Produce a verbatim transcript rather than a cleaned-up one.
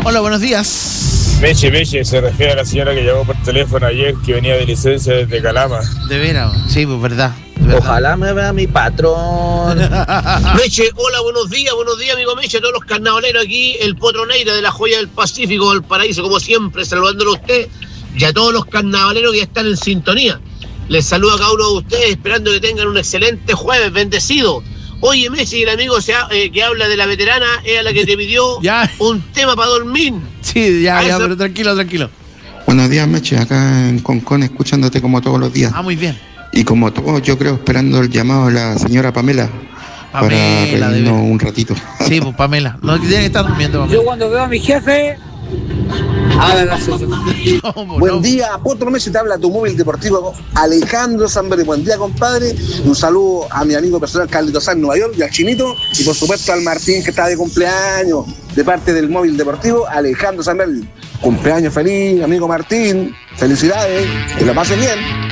Hola, buenos días. Meche, Meche, se refiere a la señora que llamó por teléfono ayer que venía de licencia desde Calama. De veras, sí, pues verdad. verdad. Ojalá me vea mi patrón. Meche, hola, buenos días, buenos días, amigo Meche, a todos los carnavaleros aquí, el Potro Neira de la Joya del Pacífico, del Paraíso, como siempre, saludándolo a usted y a todos los carnavaleros que ya están en sintonía. Les saludo a cada uno de ustedes, esperando que tengan un excelente jueves, bendecido. Oye, Meche, el amigo se ha, eh, que habla de la veterana es a la que te pidió ya. un tema para dormir. Sí, ya, A ya, eso- pero tranquilo, tranquilo. Buenos días, Meche, acá en Concón, escuchándote como todos los días. Ah, muy bien. Y como todos, yo creo, esperando el llamado de la señora Pamela, para Pamela, de reírnos veras. un ratito. Sí, pues Pamela. No, que tiene que estar durmiendo, Yo Pamela. cuando veo a mi jefe, a ver, ¿Cómo Buen no? día, Potro Messi, te habla tu móvil deportivo Alejandro Sanberry. Buen día, compadre. Un saludo a mi amigo personal Carlito San, Nueva York, y al Chinito, y por supuesto al Martín, que está de cumpleaños, de parte del móvil deportivo Alejandro Sanberry. Cumpleaños feliz, amigo Martín. Felicidades, que lo pases bien.